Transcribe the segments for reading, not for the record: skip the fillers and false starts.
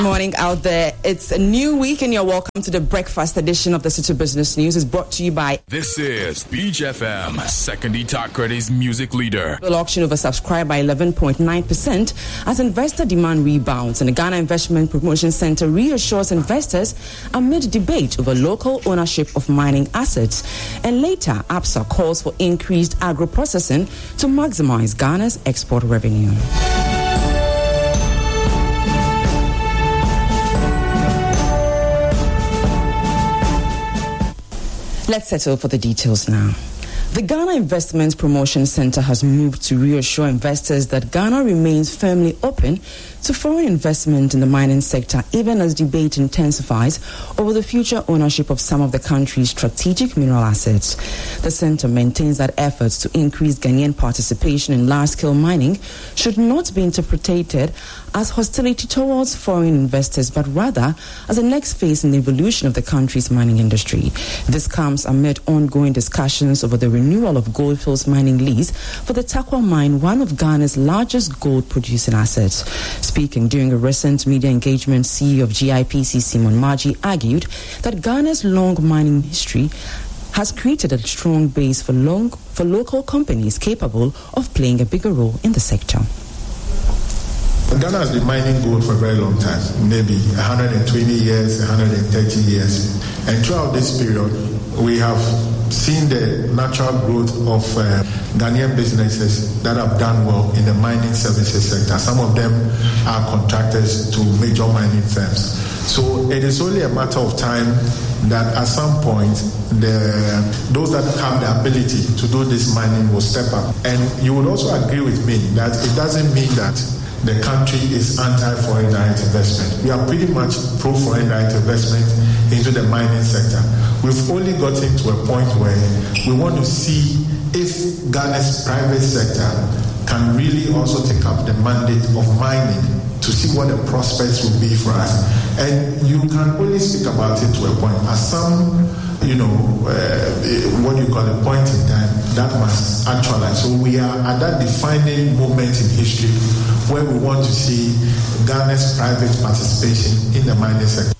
Morning out there. It's a new week and you're welcome to the breakfast edition of the City Business News. It's brought to you by... This is Beach FM, Second Itakredi's music leader. The auction oversubscribed by 11.9% as investor demand rebounds, and the Ghana Investment Promotion Center reassures investors amid debate over local ownership of mining assets. And later, APSA calls for increased agro-processing to maximize Ghana's export revenue. Let's settle for the details now. The Ghana Investment Promotion Center has moved to reassure investors that Ghana remains firmly open to foreign investment in the mining sector, even as debate intensifies over the future ownership of some of the country's strategic mineral assets. The center maintains that efforts to increase Ghanaian participation in large-scale mining should not be interpreted as hostility towards foreign investors, but rather as a next phase in the evolution of the country's mining industry. This comes amid ongoing discussions over the renewal of Goldfields mining lease for the Takwa mine, one of Ghana's largest gold-producing assets. Speaking during a recent media engagement, CEO of GIPC, Simon Maggi, argued that Ghana's long mining history has created a strong base for local companies capable of playing a bigger role in the sector. Ghana has been mining gold for a very long time, maybe 120 years, 130 years. And throughout this period, we have seen the natural growth of Ghanaian businesses that have done well in the mining services sector. Some of them are contractors to major mining firms. So it is only a matter of time that at some point, those that have the ability to do this mining will step up. And you would also agree with me that it doesn't mean that the country is anti-foreign direct investment. We are pretty much pro-foreign direct investment into the mining sector. We've only gotten to a point where we want to see if Ghana's private sector can really also take up the mandate of mining to see what the prospects will be for us. And you can only speak about it to a point. At some, what you call a point in time, that must actualize. So we are at that defining moment in history where we want to see Ghana's private participation in the mining sector.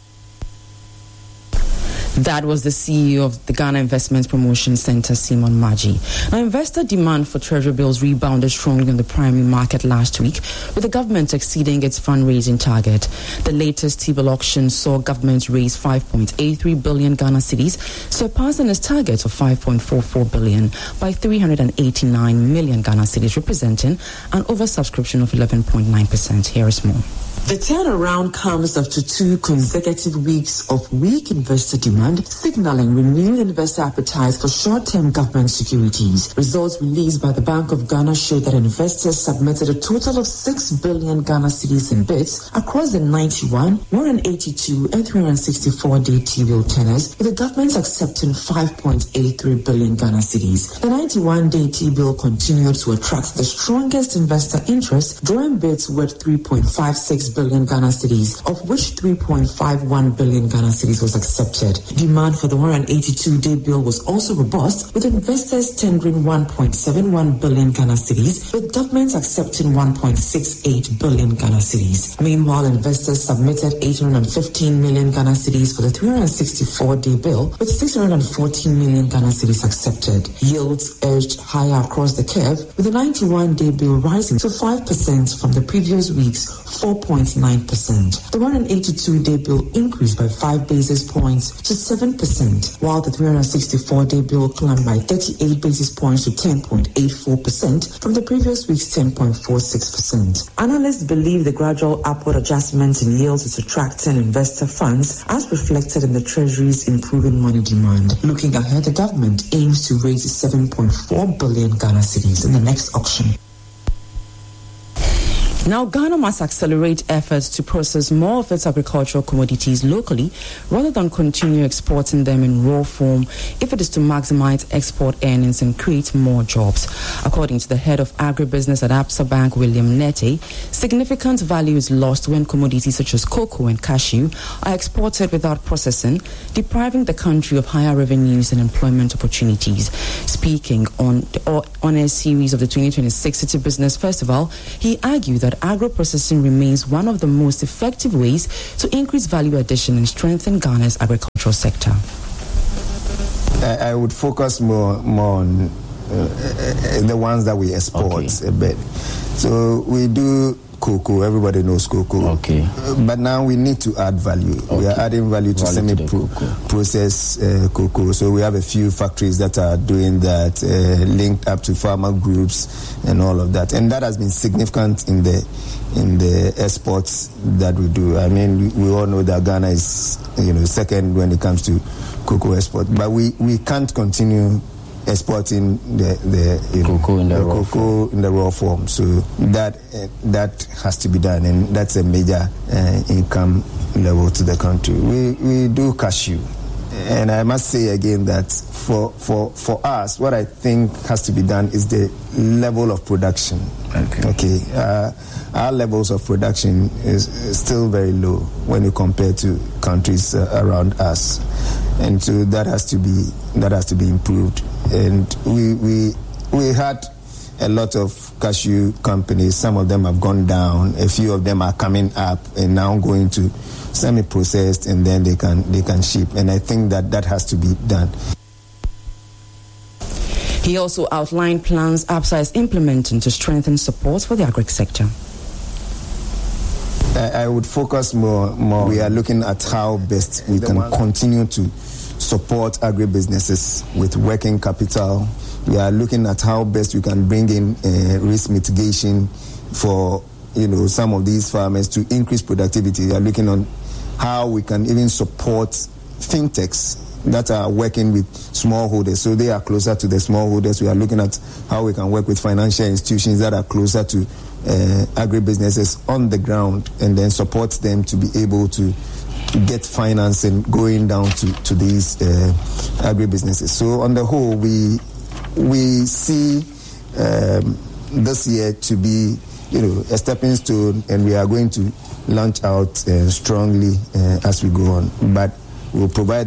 That was the CEO of the Ghana Investment Promotion Center, Simon Maggi. Now, investor demand for treasury bills rebounded strongly in the primary market last week, with the government exceeding its fundraising target. The latest T-bill auction saw government raise 5.83 billion Ghana cedis, surpassing its target of 5.44 billion by 389 million Ghana cedis, representing an oversubscription of 11.9%. Here is more. The turnaround comes after 2 consecutive weeks of weak investor demand, signaling renewed investor appetite for short-term government securities. Results released by the Bank of Ghana showed that investors submitted a total of 6 billion Ghana cedis in bids across the 91, 182, and 364-day T-bill tenors, with the government accepting 5.83 billion Ghana cedis. The 91-day T-bill continued to attract the strongest investor interest, drawing bids worth 3.56 billion Ghana cedis, of which 3.51 billion Ghana cedis was accepted. Demand for the 182-day bill was also robust, with investors tendering 1.71 billion Ghana cedis, with governments accepting 1.68 billion Ghana cedis. Meanwhile, investors submitted 815 million Ghana cedis for the 364-day bill, with 614 million Ghana cedis accepted. Yields edged higher across the curve, with the 91-day bill rising to 5% from the previous week's 4.9%. The 182-day bill increased by 5 basis points to 7%, while the 364-day bill climbed by 38 basis points to 10.84% from the previous week's 10.46%. Analysts believe the gradual upward adjustment in yields is attracting investor funds, as reflected in the Treasury's improving money demand. Looking ahead, the government aims to raise 7.4 billion Ghana cedis in the next auction. Now, Ghana must accelerate efforts to process more of its agricultural commodities locally rather than continue exporting them in raw form if it is to maximize export earnings and create more jobs. According to the head of agribusiness at APSA Bank, William Nete, significant value is lost when commodities such as cocoa and cashew are exported without processing, depriving the country of higher revenues and employment opportunities. Speaking on a series of the 2026 City Business Festival, he argued that that agro-processing remains one of the most effective ways to increase value addition and strengthen Ghana's agricultural sector. I would focus more on the ones that we export a bit. So we do cocoa. Everybody knows cocoa. But now we need to add value. We are adding value to semi-processed cocoa. So we have a few factories that are doing that, linked up to farmer groups and all of that. And that has been significant in the exports that we do. I mean, we all know that Ghana is, second when it comes to cocoa export. But we can't continue exporting the cocoa in the raw form. So that has to be done, and that's a major income level to the country. We do cashew, and I must say again that for us, what I think has to be done is the level of production. Our levels of production is still very low when you compare to countries around us, and so that has to be improved. And we had a lot of cashew companies. Some of them have gone down. A few of them are coming up and now going to semi-processed, and then they can ship. And I think that has to be done. He also outlined plans ABSA is implementing to strengthen support for the agri sector. I would focus more. We are looking at how best we can continue to support agribusinesses with working capital. We are looking at how best we can bring in risk mitigation for some of these farmers to increase productivity. We are looking on how we can even support fintechs that are working with smallholders, so they are closer to the smallholders. We are looking at how we can work with financial institutions that are closer to agribusinesses on the ground, and then support them to be able to get financing going down to these agribusinesses. So on the whole, we see this year to be a stepping stone, and we are going to launch out strongly as we go on. But we'll provide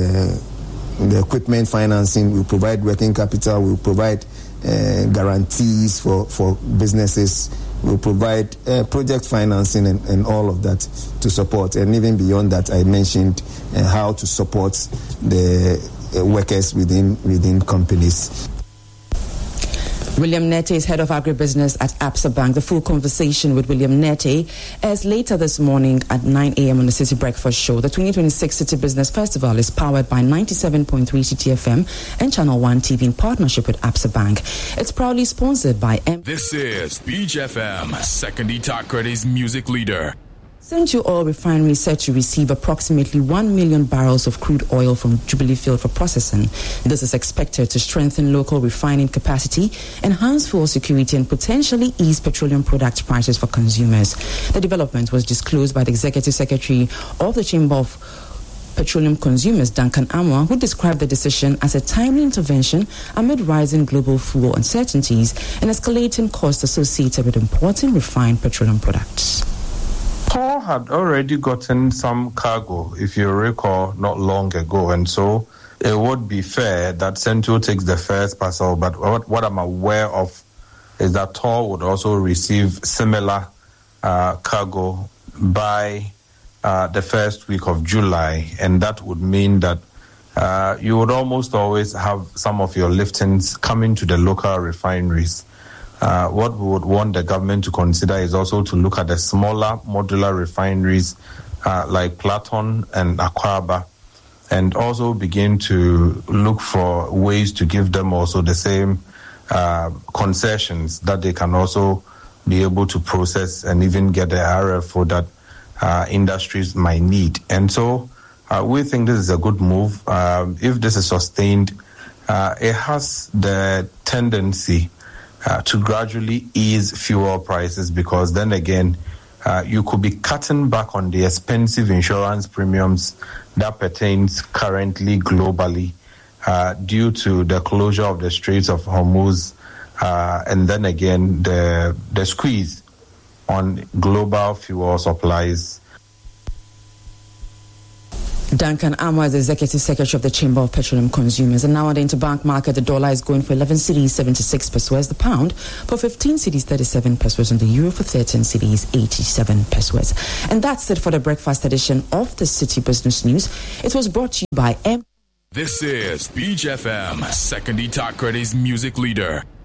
the equipment financing, we'll provide working capital, we'll provide guarantees for businesses, we'll provide project financing and all of that to support. And even beyond that, I mentioned how to support the workers within companies. William Nete is head of agribusiness at Absa Bank. The full conversation with William Nete is later this morning at 9 a.m. on the City Breakfast Show. The 2026 City Business Festival is powered by 97.3 City FM and Channel 1 TV in partnership with Absa Bank. It's proudly sponsored by This is Beach FM, Second Itakredi's music leader. Central Oil Refinery is set to receive approximately 1 million barrels of crude oil from Jubilee Field for processing. This is expected to strengthen local refining capacity, enhance fuel security, and potentially ease petroleum product prices for consumers. The development was disclosed by the Executive Secretary of the Chamber of Petroleum Consumers, Duncan Amwa, who described the decision as a timely intervention amid rising global fuel uncertainties and escalating costs associated with importing refined petroleum products. Tor had already gotten some cargo, if you recall, not long ago, and so it would be fair that Central takes the first parcel. But what I'm aware of is that Tor would also receive similar cargo by the first week of July, and that would mean that you would almost always have some of your liftings coming to the local refineries. What we would want the government to consider is also to look at the smaller modular refineries like Platon and Akwaba, and also begin to look for ways to give them also the same concessions that they can also be able to process and even get the RFO that industries might need. And so we think this is a good move. If this is sustained, it has the tendency to gradually ease fuel prices, because then again, you could be cutting back on the expensive insurance premiums that pertains currently globally due to the closure of the Straits of Hormuz, and then again, the squeeze on global fuel supplies. Duncan Amma is the Executive Secretary of the Chamber of Petroleum Consumers. And now on the interbank market, the dollar is going for 11 cedis, 76 pesos. The pound for 15 cedis, 37 pesos. And the euro for 13 cedis, 87 pesos. And that's it for the breakfast edition of the City Business News. It was brought to you by M. This is Beach FM, Second Itakredi's music leader.